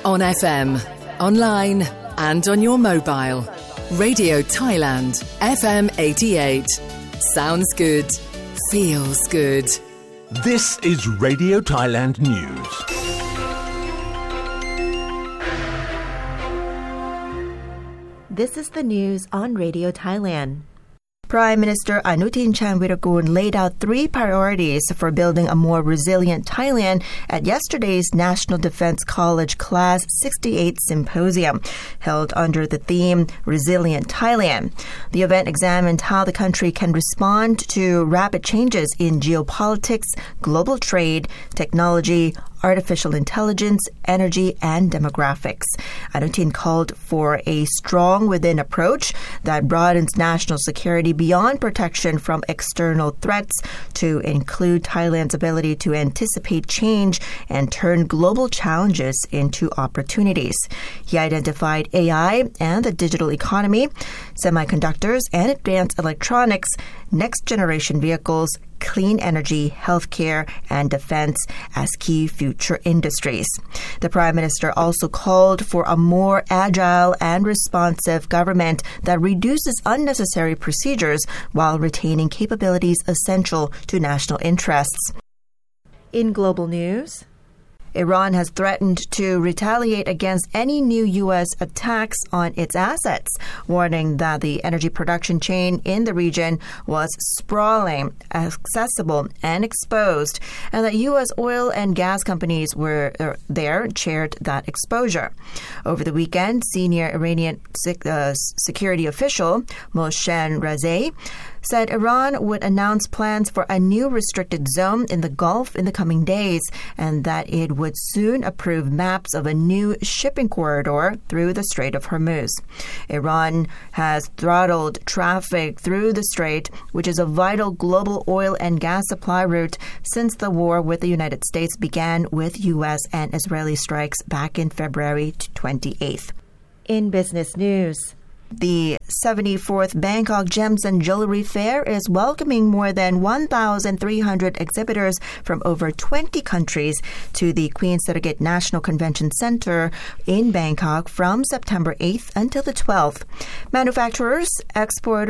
On FM, online and on your mobile. Radio Thailand, FM 88. Sounds good. Feels good. This is Radio Thailand News. This is the news on Radio Thailand. Prime Minister Anutin Charnvirakul laid out 3 priorities for building a more resilient Thailand at yesterday's National Defense College Class 68 Symposium, held under the theme Resilient Thailand. The event examined how the country can respond to rapid changes in geopolitics, global trade, technology, artificial intelligence, energy, and demographics. Anutin called for a strong within approach that broadens national security beyond protection from external threats to include Thailand's ability to anticipate change and turn global challenges into opportunities. He identified AI and the digital economy, semiconductors and advanced electronics, next-generation vehicles, clean energy, healthcare, and defense as key future industries. The Prime Minister also called for a more agile and responsive government that reduces unnecessary procedures while retaining capabilities essential to national interests. In global news, Iran has threatened to retaliate against any new U.S. attacks on its assets, warning that the energy production chain in the region was sprawling, accessible, and exposed, and that U.S. oil and gas companies were there chaired that exposure. Over the weekend, senior Iranian security official Mohsen Razei said Iran would announce plans for a new restricted zone in the Gulf in the coming days and that it would soon approve maps of a new shipping corridor through the Strait of Hormuz. Iran has throttled traffic through the strait, which is a vital global oil and gas supply route, since the war with the United States began with U.S. and Israeli strikes back in February 28th. In business news, the 74th Bangkok Gems and Jewelry Fair is welcoming more than 1,300 exhibitors from over 20 countries to the Queen Sirikit National Convention Center in Bangkok from September 8th until the 12th. Manufacturers, exporters,